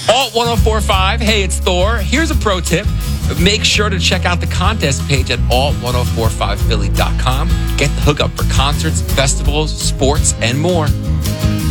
Alt 1045, hey, it's Thor. Here's a pro tip. Make sure to check out the contest page at alt1045philly.com. Get the hookup for concerts, festivals, sports, and more.